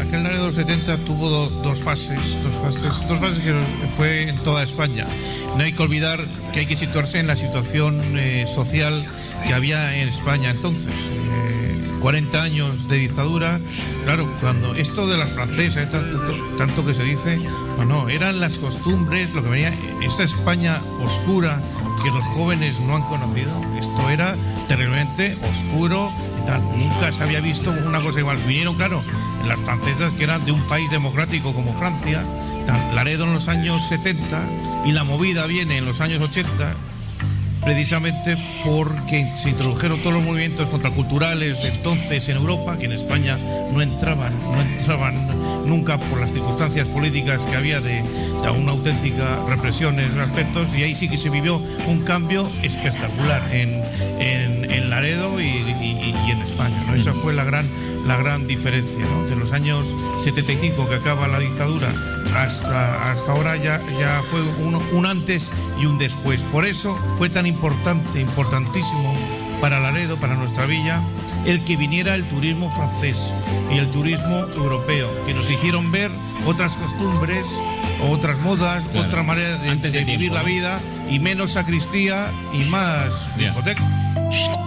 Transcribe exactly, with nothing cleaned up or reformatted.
aquel Laredo de los setenta tuvo do, dos fases, dos fases, dos fases que fue en toda España. No hay que olvidar que hay que situarse en la situación eh, social que había en España entonces. Eh, cuarenta años de dictadura, claro, cuando esto de las francesas, tanto, tanto que se dice, bueno, eran las costumbres, lo que venía, esa España oscura que los jóvenes no han conocido, esto era terriblemente oscuro y tal, nunca se había visto una cosa igual. Vinieron, claro, las francesas que eran de un país democrático como Francia, tal, Laredo en los años setenta y la movida viene en los años ochenta, precisamente porque se introdujeron todos los movimientos contraculturales de entonces en Europa, que en España no entraban, no entraban nunca por las circunstancias políticas que había de, de una auténtica represión en esos aspectos, y ahí sí que se vivió un cambio espectacular en, en, en Laredo y, y, y en España, ¿no? Esa fue la gran, la gran diferencia, ¿no? De los años setenta y cinco, que acaba la dictadura, hasta, hasta ahora ya, ya fue un, un antes y un después. Por eso fue tan importante, importantísimo para Laredo, para nuestra villa, el que viniera el turismo francés y el turismo europeo, que nos hicieron ver otras costumbres, otras modas, claro, otra manera de, de, de vivir la vida, y menos sacristía y más discoteca.